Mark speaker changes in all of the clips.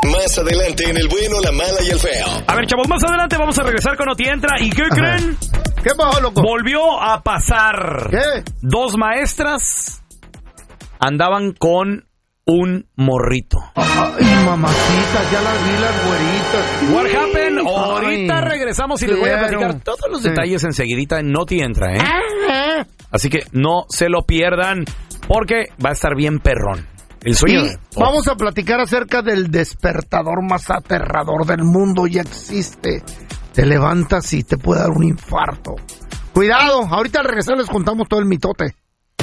Speaker 1: Más adelante en El Bueno, la Mala y el Feo.
Speaker 2: A ver, chavos, más adelante vamos a regresar con Oti Entra. ¿Y qué creen?
Speaker 3: ¿Qué pasó, loco?
Speaker 2: Volvió a pasar.
Speaker 3: ¿Qué?
Speaker 2: 2 maestras andaban con un morrito.
Speaker 3: Ay, mamacita, ya las vi, las güeritas.
Speaker 2: What happened? Ahorita regresamos y les voy a platicar todos los detalles enseguidita en Oti Entra, ¿eh? Así que no se lo pierdan porque va a estar bien perrón. El sueño.
Speaker 3: Y vamos a platicar acerca del despertador más aterrador del mundo. Ya existe. Te levantas y te puede dar un infarto. Cuidado, ahorita al regresar les contamos todo el mitote.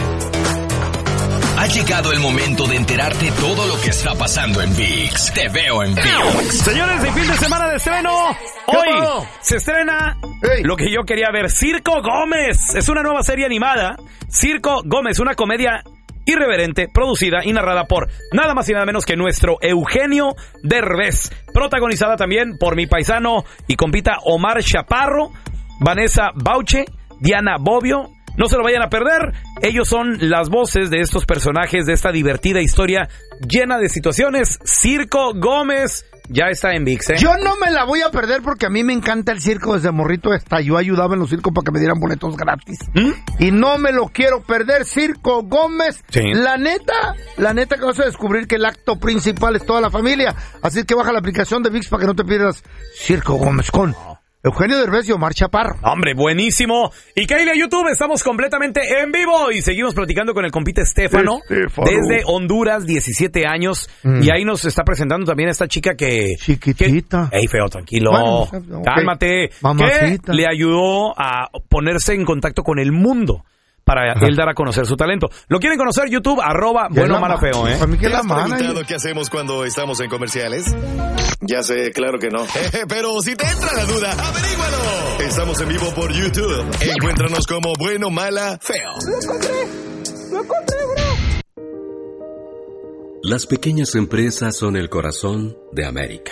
Speaker 1: Ha llegado el momento de enterarte todo lo que está pasando en ViX. Te veo en ViX.
Speaker 2: Señores, de fin de semana de estreno. Hoy se estrena lo que yo quería ver. Circo Gómez. Es una nueva serie animada. Circo Gómez, una comedia irreverente, producida y narrada por nada más y nada menos que nuestro Eugenio Derbez. Protagonizada también por mi paisano y compita Omar Chaparro, Vanessa Bauche, Diana Bobbio. No se lo vayan a perder. Ellos son las voces de estos personajes de esta divertida historia llena de situaciones. Circo Gómez ya está en ViX, ¿eh?
Speaker 3: Yo no me la voy a perder porque a mí me encanta el circo desde morrito. Hasta yo ayudaba en los circos para que me dieran boletos gratis. Y no me lo quiero perder. Circo Gómez.
Speaker 2: Sí.
Speaker 3: La neta que vas a descubrir que el acto principal es toda la familia. Así que baja la aplicación de ViX para que no te pierdas Circo Gómez con Eugenio Derbez y Omar Chaparro.
Speaker 2: Hombre, buenísimo. Y Kayle a YouTube, estamos completamente en vivo y seguimos platicando con el compite Estefano. Desde Honduras, 17 años. Y ahí nos está presentando también esta chica que...
Speaker 3: Chiquitita.
Speaker 2: Ey, feo, tranquilo.
Speaker 3: Bueno, okay.
Speaker 2: Cálmate.
Speaker 3: Mamacita.
Speaker 2: Que le ayudó a ponerse en contacto con el mundo para él dar a conocer su talento. ¿Lo quieren conocer? YouTube, @buenomalafeo, ¿eh?
Speaker 3: Para mí que
Speaker 1: ¿Te
Speaker 3: la
Speaker 1: has
Speaker 3: mano.
Speaker 1: preguntado qué hacemos cuando estamos en comerciales? Ya sé, claro que no. Pero si te entra la duda, averígualo. Estamos en vivo por YouTube. Encuéntranos como Bueno, Mala, Feo.
Speaker 3: Lo encontré, bro.
Speaker 4: Las pequeñas empresas son el corazón de América.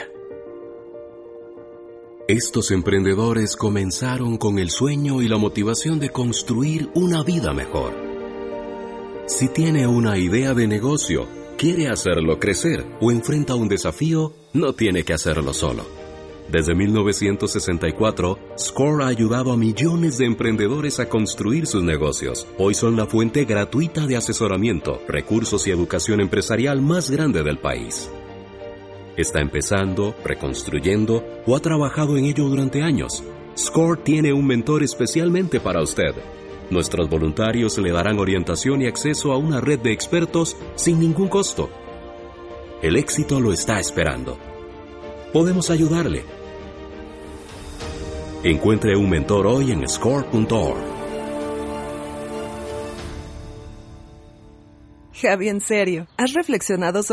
Speaker 4: Estos emprendedores comenzaron con el sueño y la motivación de construir una vida mejor. Si tiene una idea de negocio, quiere hacerlo crecer o enfrenta un desafío, no tiene que hacerlo solo. Desde 1964, SCORE ha ayudado a millones de emprendedores a construir sus negocios. Hoy son la fuente gratuita de asesoramiento, recursos y educación empresarial más grande del país. Está empezando, reconstruyendo o ha trabajado en ello durante años. SCORE tiene un mentor especialmente para usted. Nuestros voluntarios le darán orientación y acceso a una red de expertos sin ningún costo. El éxito lo está esperando. Podemos ayudarle. Encuentre un mentor hoy en score.org.
Speaker 5: Javi, en serio, ¿has reflexionado sobre